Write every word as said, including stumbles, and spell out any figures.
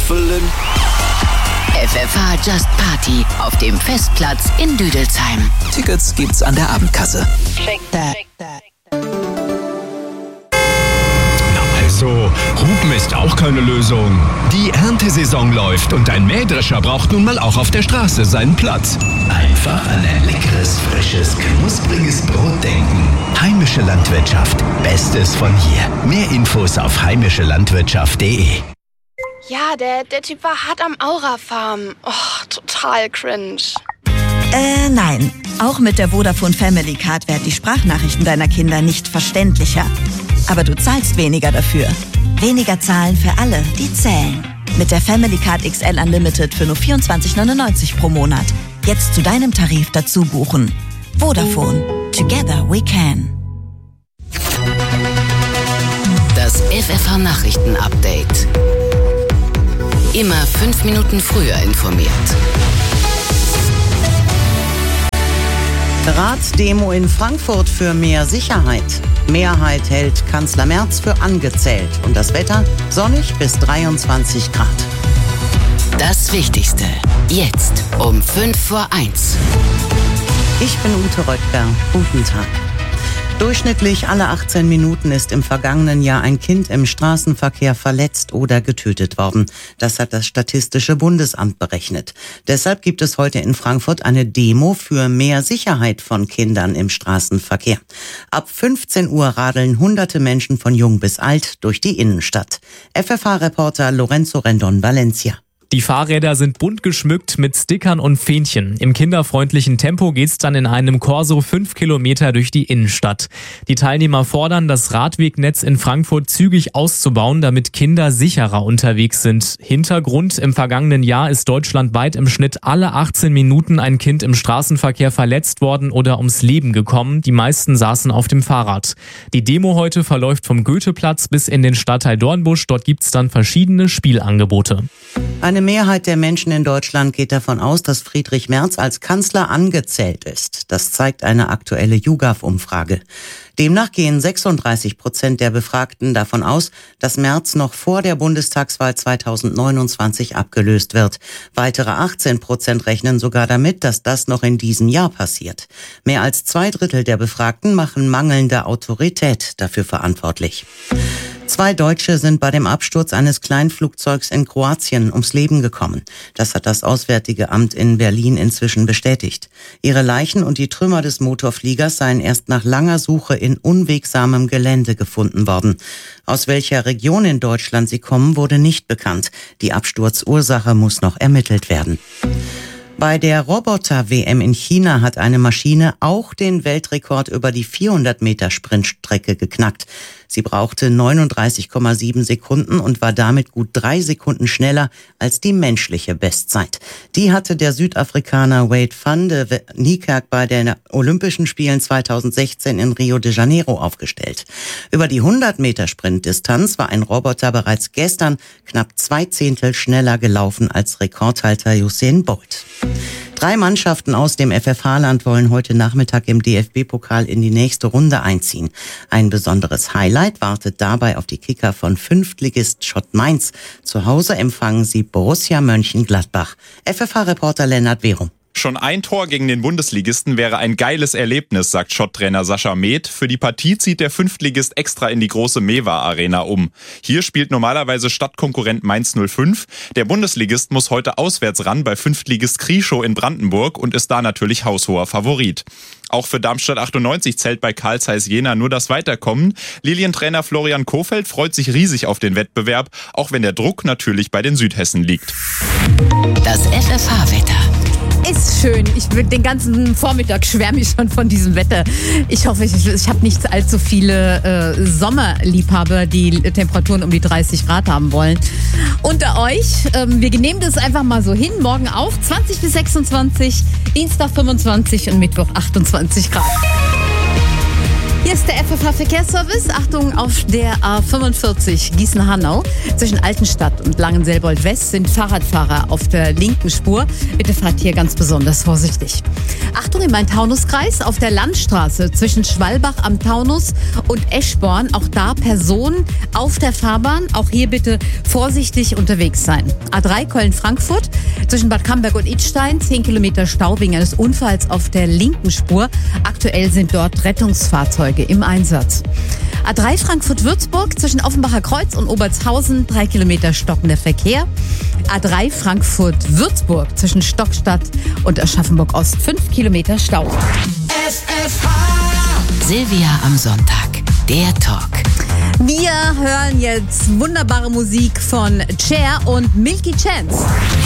Staffeln. F F H Just Party auf dem Festplatz in Düdelsheim. Tickets gibt's an der Abendkasse. Shake that. Also, Hupen ist auch keine Lösung. Die Erntesaison läuft und ein Mähdrescher braucht nun mal auch auf der Straße seinen Platz. Einfach an ein leckeres, frisches, knuspriges Brot denken. Heimische Landwirtschaft. Bestes von hier. Mehr Infos auf heimische landwirtschaft punkt de. Ja, der, der Typ war hart am Aura-Farm. Oh, total cringe. Äh, nein. Auch mit der Vodafone Family Card werden die Sprachnachrichten deiner Kinder nicht verständlicher. Aber du zahlst weniger dafür. Weniger zahlen für alle, die zählen. Mit der Family Card X L Unlimited für nur vierundzwanzig neunundneunzig pro Monat. Jetzt zu deinem Tarif dazu buchen. Vodafone. Together we can. Das F F H Nachrichten-Update. Immer fünf Minuten früher informiert. Ratsdemo in Frankfurt für mehr Sicherheit. Mehrheit hält Kanzler Merz für angezählt. Und das Wetter sonnig bis dreiundzwanzig Grad. Das Wichtigste. Jetzt um fünf vor eins. Ich bin Ute Röttger. Guten Tag. Durchschnittlich alle achtzehn Minuten ist im vergangenen Jahr ein Kind im Straßenverkehr verletzt oder getötet worden. Das hat das Statistische Bundesamt berechnet. Deshalb gibt es heute in Frankfurt eine Demo für mehr Sicherheit von Kindern im Straßenverkehr. Ab fünfzehn Uhr radeln hunderte Menschen von jung bis alt durch die Innenstadt. F F H-Reporter Lorenzo Rendon Valencia. Die Fahrräder sind bunt geschmückt mit Stickern und Fähnchen. Im kinderfreundlichen Tempo geht's dann in einem Corso fünf Kilometer durch die Innenstadt. Die Teilnehmer fordern, das Radwegnetz in Frankfurt zügig auszubauen, damit Kinder sicherer unterwegs sind. Hintergrund: Im vergangenen Jahr ist deutschlandweit im Schnitt alle achtzehn Minuten ein Kind im Straßenverkehr verletzt worden oder ums Leben gekommen. Die meisten saßen auf dem Fahrrad. Die Demo heute verläuft vom Goetheplatz bis in den Stadtteil Dornbusch. Dort gibt's dann verschiedene Spielangebote. Eine Mehrheit der Menschen in Deutschland geht davon aus, dass Friedrich Merz als Kanzler angezählt ist. Das zeigt eine aktuelle YouGov-Umfrage. Demnach gehen sechsunddreißig Prozent der Befragten davon aus, dass Merz noch vor der Bundestagswahl zweitausendneunundzwanzig abgelöst wird. Weitere achtzehn Prozent rechnen sogar damit, dass das noch in diesem Jahr passiert. Mehr als zwei Drittel der Befragten machen mangelnde Autorität dafür verantwortlich. Zwei Deutsche sind bei dem Absturz eines Kleinflugzeugs in Kroatien ums Leben gekommen. Das hat das Auswärtige Amt in Berlin inzwischen bestätigt. Ihre Leichen und die Trümmer des Motorfliegers seien erst nach langer Suche in unwegsamem Gelände gefunden worden. Aus welcher Region in Deutschland sie kommen, wurde nicht bekannt. Die Absturzursache muss noch ermittelt werden. Bei der Roboter-W M in China hat eine Maschine auch den Weltrekord über die vierhundert Meter Sprintstrecke geknackt. Sie brauchte neununddreißig Komma sieben Sekunden und war damit gut drei Sekunden schneller als die menschliche Bestzeit. Die hatte der Südafrikaner Wade van de Niekerk bei den Olympischen Spielen zweitausendsechzehn in Rio de Janeiro aufgestellt. Über die hundert Meter Sprintdistanz war ein Roboter bereits gestern knapp zwei Zehntel schneller gelaufen als Rekordhalter Usain Bolt. Drei Mannschaften aus dem F F H-Land wollen heute Nachmittag im D F B-Pokal in die nächste Runde einziehen. Ein besonderes Highlight wartet dabei auf die Kicker von Fünftligist Schott Mainz. Zu Hause empfangen sie Borussia Mönchengladbach. F F H-Reporter Lennart Werum. Schon ein Tor gegen den Bundesligisten wäre ein geiles Erlebnis, sagt Schott-Trainer Sascha Meth. Für die Partie zieht der Fünftligist extra in die große Mewa-Arena um. Hier spielt normalerweise Stadtkonkurrent Mainz null fünf. Der Bundesligist muss heute auswärts ran bei Fünftligist Krieschow in Brandenburg und ist da natürlich haushoher Favorit. Auch für Darmstadt achtundneunzig zählt bei Carl Zeiss Jena nur das Weiterkommen. Lilientrainer Florian Kohfeldt freut sich riesig auf den Wettbewerb, auch wenn der Druck natürlich bei den Südhessen liegt. Das F F H-Wetter. Ist schön. Ich will den ganzen Vormittag schwärme ich schon von diesem Wetter. Ich hoffe, ich, ich habe nicht allzu viele äh, Sommerliebhaber, die Temperaturen um die dreißig Grad haben wollen. Unter euch, ähm, wir nehmen das einfach mal so hin. Morgen auch zwanzig bis sechsundzwanzig, Dienstag fünfundzwanzig und Mittwoch achtundzwanzig Grad. Hier ist der F F H-Verkehrsservice. Achtung, auf der A fünfundvierzig Gießen-Hanau. Zwischen Altenstadt und Langenselbold-West sind Fahrradfahrer auf der linken Spur. Bitte fahrt hier ganz besonders vorsichtig. Achtung, im Main-Taunus-Kreis auf der Landstraße zwischen Schwalbach am Taunus und Eschborn. Auch da Personen auf der Fahrbahn. Auch hier bitte vorsichtig unterwegs sein. A drei Köln-Frankfurt zwischen Bad Camberg und Idstein. zehn Kilometer Stau wegen eines Unfalls auf der linken Spur. Aktuell sind dort Rettungsfahrzeuge im Einsatz. A drei Frankfurt-Würzburg zwischen Offenbacher Kreuz und Obertshausen. drei Kilometer stockender Verkehr. A drei Frankfurt-Würzburg zwischen Stockstadt und Aschaffenburg-Ost. fünf Kilometer Stau. F F H. Silvia am Sonntag. Der Talk. Wir hören jetzt wunderbare Musik von Cher und Milky Chance.